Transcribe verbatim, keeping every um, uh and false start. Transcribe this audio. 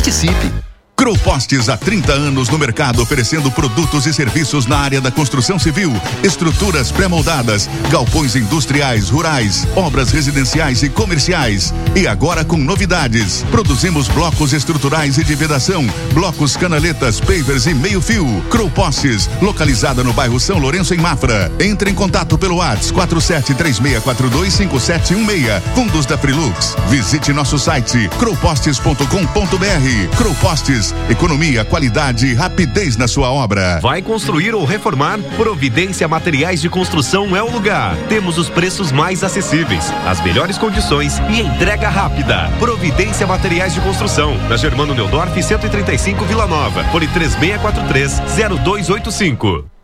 Participe! Crowpostes há trinta anos no mercado, oferecendo produtos e serviços na área da construção civil, estruturas pré-moldadas, galpões industriais, rurais, obras residenciais e comerciais. E agora com novidades. Produzimos blocos estruturais e de vedação, blocos canaletas, pavers e meio-fio. Crowpostes, localizada no bairro São Lourenço, em Mafra. Entre em contato pelo WhatsApp quatro sete três seis quatro dois cinco sete um seis. Fundos da Frilux. Visite nosso site crowpostes ponto com ponto br. Crowpostes, economia, qualidade e rapidez na sua obra. Vai construir ou reformar? Providência Materiais de Construção é o lugar. Temos os preços mais acessíveis, as melhores condições e entrega rápida. Providência Materiais de Construção, na Germano Neudorf cento e trinta e cinco, Vila Nova. Fone três seis quatro três zero dois oito cinco.